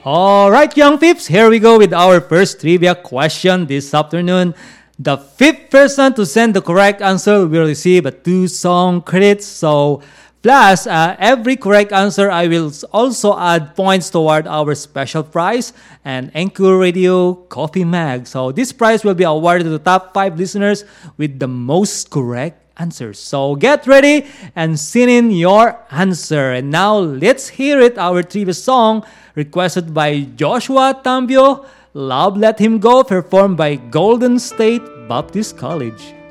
All right, young peeps, here we go with our first trivia question this afternoon. The fifth person to send the correct answer will receive a 2-song credit. So, plus, every correct answer, I will also add points toward our special prize and Anchor Radio Coffee Mag. So, this prize will be awarded to the top 5 listeners with the most correct answers. So, get ready and send in your answer. And now, let's hear it, our trivia song requested by Joshua Tambio, Love Let Him Go, performed by Golden State Baptist College.